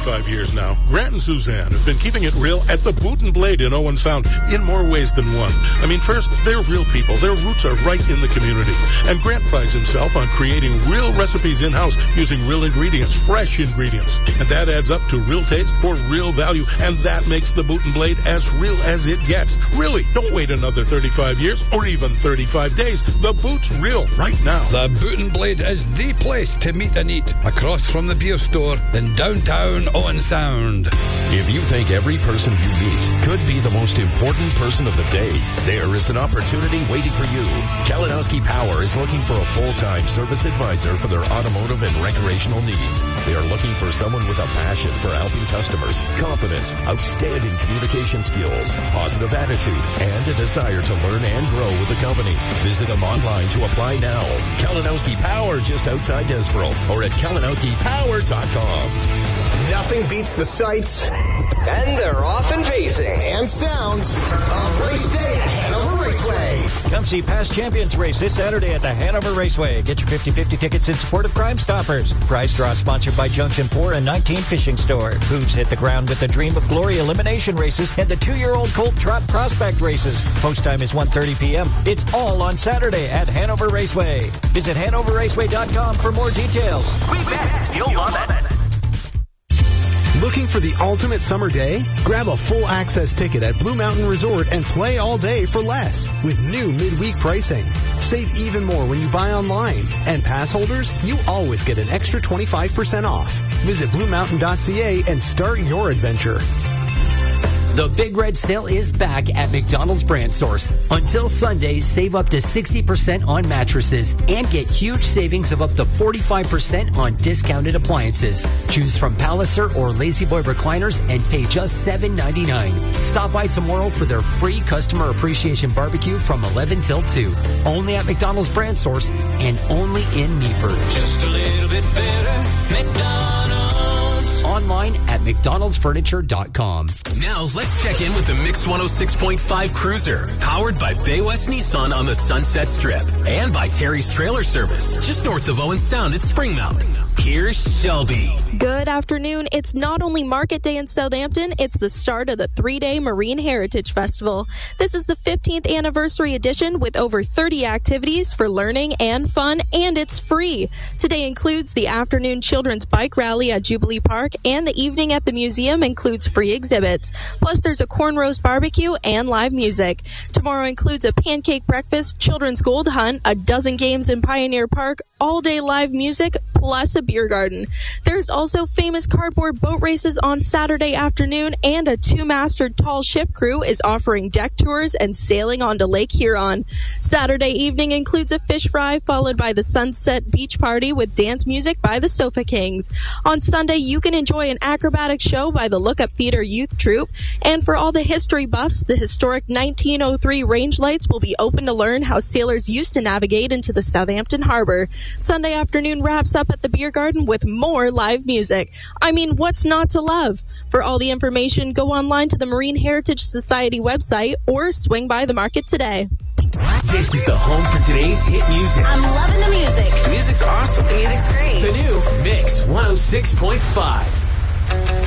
35 years now, Grant and Suzanne have been keeping it real at the Boot and Blade in Owen Sound in more ways than one. I mean, first, they're real people. Their roots are right in the community. And Grant prides himself on creating real recipes in-house using real ingredients, fresh ingredients. And that adds up to real taste for real value. And that makes the Boot and Blade as real as it gets. Really, don't wait another 35 years or even 35 days. The Boot's real right now. The Boot and Blade is the place to meet and eat, across from the beer store in downtown Owen Sound. If you think every person you meet could be the most important person of the day, there is an opportunity waiting for you. Kalinowski Power is looking for a full-time service advisor for their automotive and recreational needs. They are looking for someone with a passion for helping customers, confidence, outstanding communication skills, positive attitude, and a desire to learn and grow with the company. Visit them online to apply now. Kalinowski Power, just outside Desborough, or at kalinowskipower.com. Nothing beats the sights and they're often facing and sounds of race day at Hanover Raceway. Come see past champions race this Saturday at the Hanover Raceway. Get your 50-50 tickets in support of Crime Stoppers. Prize draw sponsored by Junction 4 and 19 Fishing Store. Hooves hit the ground with the Dream of Glory elimination races and the 2-year-old Colt Trot Prospect races. Post time is 1:30 p.m. It's all on Saturday at Hanover Raceway. Visit HanoverRaceway.com for more details. We bet you'll love it. Looking for the ultimate summer day? Grab a full access ticket at Blue Mountain Resort and play all day for less with new midweek pricing. Save even more when you buy online. And pass holders, you always get an extra 25% off. Visit BlueMountain.ca and start your adventure. The Big Red Sale is back at McDonald's Brand Source. Until Sunday, save up to 60% on mattresses and get huge savings of up to 45% on discounted appliances. Choose from Palliser or Lazy Boy recliners and pay just $7.99. Stop by tomorrow for their free customer appreciation barbecue from 11 till 2. Only at McDonald's Brand Source and only in Meaford. Just a little bit better, McDonald's. Online at McDonald'sFurniture.com. Now let's check in with the Mix 106.5 Cruiser, powered by Bay West Nissan on the Sunset Strip and by Terry's Trailer Service, just north of Owen Sound at Springmount. Here's Shelby. Good afternoon. It's not only Market Day in Southampton, it's the start of the 3-day Marine Heritage Festival. This is the 15th anniversary edition with over 30 activities for learning and fun, and it's free. Today includes the afternoon children's bike rally at Jubilee Park, and the evening at the museum includes free exhibits. Plus, there's a cornrows barbecue and live music. Tomorrow includes a pancake breakfast, children's gold hunt, a dozen games in Pioneer Park, all-day live music, plus a beer garden. There's also famous cardboard boat races on Saturday afternoon, and a 2-masted tall ship crew is offering deck tours and sailing onto Lake Huron. Saturday evening includes a fish fry, followed by the Sunset Beach Party with dance music by the Sofa Kings. On Sunday, you can enjoy an acrobatic show by the Look Up Theater Youth Troupe. And for all the history buffs, the historic 1903 range lights will be open to learn how sailors used to navigate into the Southampton Harbor. Sunday afternoon wraps up at the Beer Garden with more live music. I mean, what's not to love? For all the information, go online to the Marine Heritage Society website or swing by the market today. This is the home for today's hit music. I'm loving the music. The music's awesome. The music's great. The new Mix 106.5.